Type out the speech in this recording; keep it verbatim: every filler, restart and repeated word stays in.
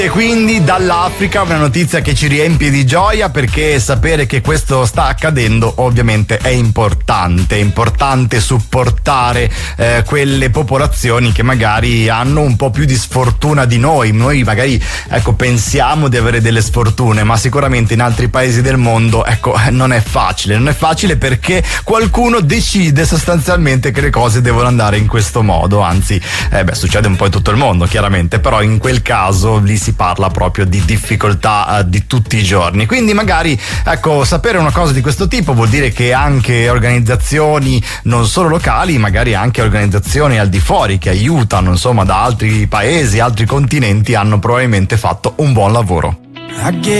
E quindi dall'Africa una notizia che ci riempie di gioia, perché sapere che questo sta accadendo ovviamente è importante, è importante supportare eh, quelle popolazioni che magari hanno un po' più di sfortuna di noi. Noi magari ecco pensiamo di avere delle sfortune, ma sicuramente in altri paesi del mondo ecco non è facile, non è facile perché qualcuno decide sostanzialmente che le cose devono andare in questo modo, anzi eh beh, succede un po' in tutto il mondo chiaramente, però in quel caso lì si parla proprio di difficoltà uh, di tutti i giorni. Quindi magari ecco sapere una cosa di questo tipo vuol dire che anche organizzazioni non solo locali, magari anche organizzazioni al di fuori che aiutano insomma da altri paesi, altri continenti, hanno probabilmente fatto un buon lavoro.